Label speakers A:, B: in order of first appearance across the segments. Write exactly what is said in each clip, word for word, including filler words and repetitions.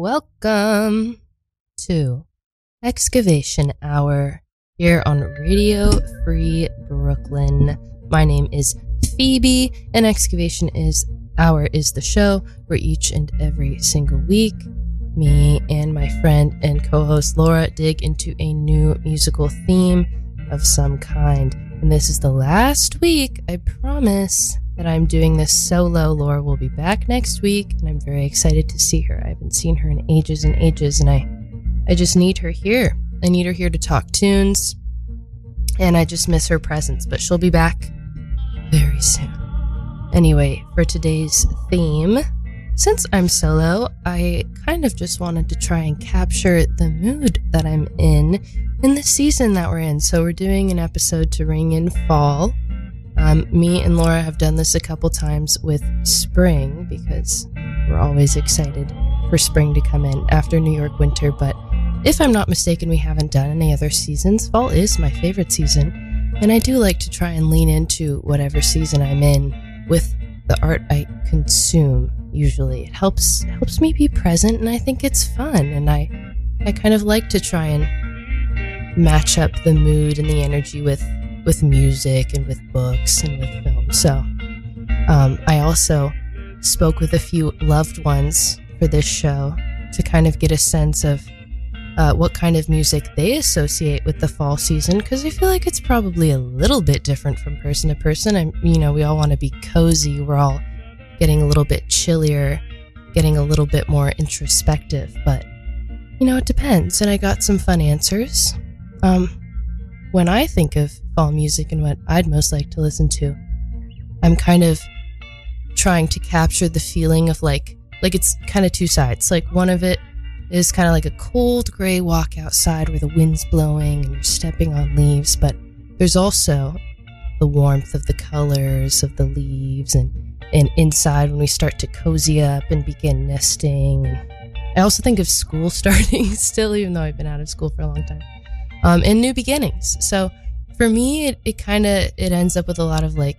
A: Welcome to Excavation Hour here on Radio Free Brooklyn. My name is Phoebe, and Excavation is Hour is the show where each and every single week, me and my friend and co-host Laura dig into a new musical theme of some kind. And this is the last week, I promise, that I'm doing this solo. Laura will be back next week, and I'm very excited to see her. I haven't seen her in ages and ages, and I, I just need her here. I need her here to talk tunes, and I just miss her presence, but she'll be back very soon. Anyway, for today's theme, since I'm solo, I kind of just wanted to try and capture the mood that I'm in in the season that we're in. So we're doing an episode to ring in fall. Um, me and Laura have done this a couple times with spring because we're always excited for spring to come in after New York winter. But if I'm not mistaken, we haven't done any other seasons. Fall is my favorite season, and I do like to try and lean into whatever season I'm in with the art I consume. Usually it helps helps me be present, and I think it's fun, and I I kind of like to try and match up the mood and the energy with with music and with books and with film. So um, I also spoke with a few loved ones for this show to kind of get a sense of uh, what kind of music they associate with the fall season, because I feel like it's probably a little bit different from person to person. I'm, you know, we all want to be cozy. We're all getting a little bit chillier, getting a little bit more introspective, but you know, it depends. And I got some fun answers. Um, when I think of fall music and what I'd most like to listen to, I'm kind of trying to capture the feeling of like, like it's kind of two sides. Like one of it is kind of like a cold gray walk outside where the wind's blowing and you're stepping on leaves, but there's also the warmth of the colors of the leaves, and, and inside when we start to cozy up and begin nesting. And I also think of school starting still, even though I've been out of school for a long time, um, and new beginnings. So for me, it, it kind of, it ends up with a lot of like,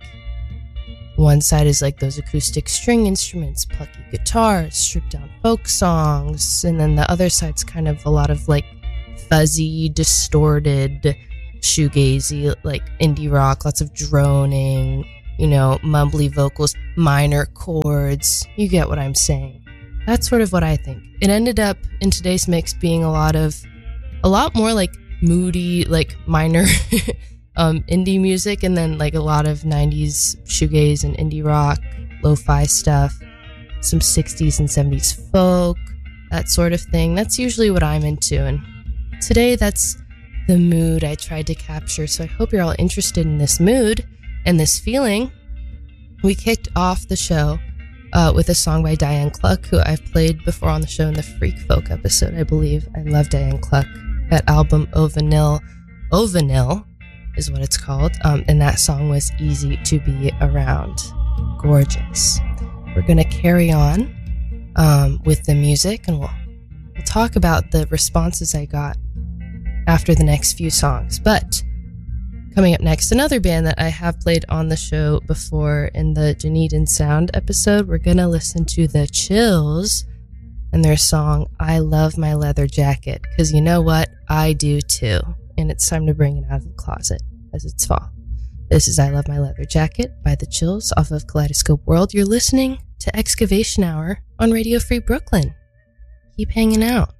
A: one side is like those acoustic string instruments, plucky guitars, stripped down folk songs. And then the other side's kind of a lot of like fuzzy, distorted, shoegazy, like indie rock, lots of droning, you know, mumbly vocals, minor chords. You get what I'm saying. That's sort of what I think. It ended up in today's mix being a lot of, a lot more like moody, like minor um, indie music, and then like a lot of nineties shoegaze and indie rock, lo-fi stuff, some sixties and seventies folk, that sort of thing. That's usually what I'm into, and today that's the mood I tried to capture, so I hope you're all interested in this mood and this feeling. We kicked off the show uh, with a song by Diane Cluck, who I've played before on the show in the Freak Folk episode, I believe. I love Diane Cluck. That album, O Vanille, O Vanille is what it's called, um, and that song was Easy to Be Around. Gorgeous. We're going to carry on um, with the music, and we'll, we'll talk about the responses I got after the next few songs. But coming up next, another band that I have played on the show before in the Dunedin Sound episode, we're going to listen to The Chills and their song, I Love My Leather Jacket, because you know what? I do too. And it's time to bring it out of the closet as it's fall. This is I Love My Leather Jacket by The Chills off of Kaleidoscope World. You're listening to Excavation Hour on Radio Free Brooklyn. Keep hanging out.